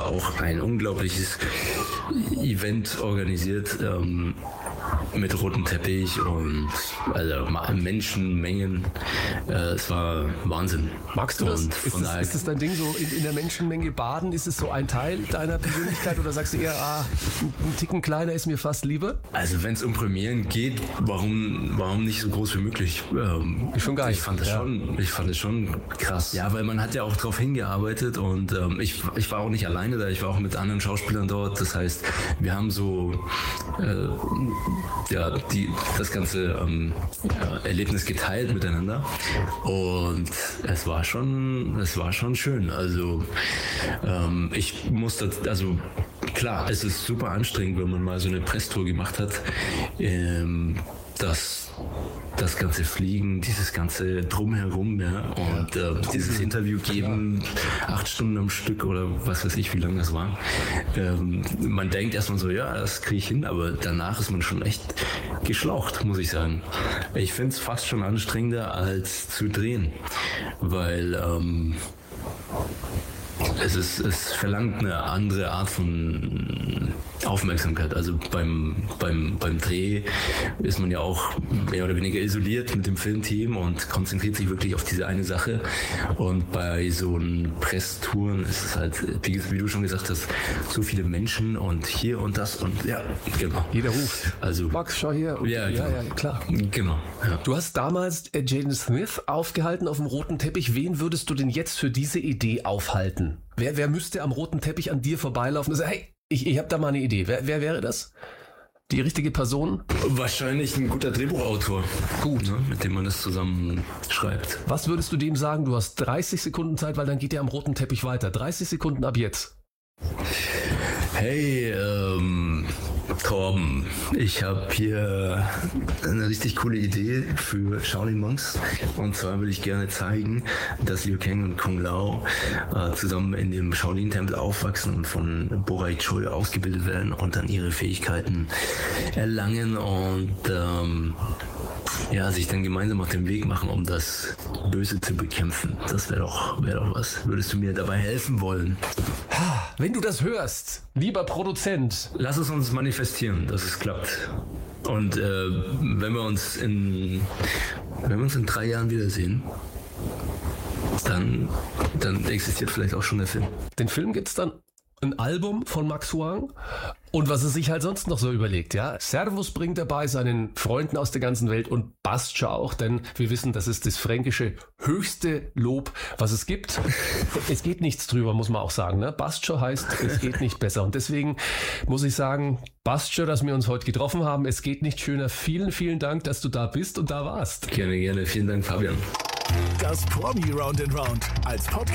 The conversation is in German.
auch ein unglaubliches Event organisiert, mit rotem Teppich und also Menschenmengen. Es war Wahnsinn. Magst du das? Und von daher, ist das dein Ding, so in der Menschenmenge baden? Ist es so ein Teil deiner Persönlichkeit oder sagst du eher, ein Ticken kleiner ist mir fast lieber? also wenn es um Premieren geht, warum nicht so groß wie möglich? Schon geil. Ich fand das schon krass. Ja, weil man hat ja auch drauf hingearbeitet und ich war auch nicht alleine da, ich war auch mit anderen Schauspielern dort. Das heißt, wir haben so das ganze Erlebnis geteilt miteinander und es war schon schön. Also ich musste, also klar, es ist super anstrengend, wenn man mal so eine Presstour gemacht hat. Das ganze Fliegen, dieses ganze Drumherum, ja, und dieses Interview geben, 8 Stunden am Stück oder was weiß ich, wie lange das war. Man denkt erstmal so, ja, das kriege ich hin, aber danach ist man schon echt geschlaucht, muss ich sagen. Ich finde es fast schon anstrengender als zu drehen, weil es verlangt eine andere Art von Aufmerksamkeit. Also beim Dreh ist man ja auch mehr oder weniger isoliert mit dem Filmteam und konzentriert sich wirklich auf diese eine Sache. Und bei so einen Presstouren ist es halt, wie du schon gesagt hast, so viele Menschen und hier und das und ja, genau. Jeder ruft. Also Max, schau hier. Ja, klar. Genau. Ja. Du hast damals Jaden Smith aufgehalten auf dem roten Teppich. Wen würdest du denn jetzt für diese Idee aufhalten? Wer müsste am roten Teppich an dir vorbeilaufen und sagen, hey, ich habe da mal eine Idee. Wer wäre das? Die richtige Person? Wahrscheinlich ein guter Drehbuchautor. Gut, ne? Mit dem man das zusammen schreibt. Was würdest du dem sagen? Du hast 30 Sekunden Zeit, weil dann geht er am roten Teppich weiter. 30 Sekunden ab jetzt. Hey, Torben, ich habe hier eine richtig coole Idee für Shaolin Monks. Und zwar will ich gerne zeigen, dass Liu Kang und Kung Lao zusammen in dem Shaolin-Tempel aufwachsen und von Bo-Rai Choi ausgebildet werden und dann ihre Fähigkeiten erlangen und sich dann gemeinsam auf den Weg machen, um das Böse zu bekämpfen. Das wäre doch was. Würdest du mir dabei helfen wollen? Wenn du das hörst, lieber Produzent. Lass es uns manifestieren, dass es klappt. Und wenn wir uns in 3 Jahren wiedersehen, dann existiert vielleicht auch schon der Film. Den Film gibt's dann ein Album von Max Huang und was er sich halt sonst noch so überlegt, ja. Servus bringt er bei seinen Freunden aus der ganzen Welt und Bastscha auch, denn wir wissen, das ist das fränkische höchste Lob, was es gibt. Es geht nichts drüber, muss man auch sagen, ne? Bastscha heißt, es geht nicht besser und deswegen muss ich sagen, Bastscha, dass wir uns heute getroffen haben, es geht nicht schöner. Vielen, vielen Dank, dass du da bist und da warst. Gerne. Vielen Dank, Fabian. Das Promi Round and Round als Podcast.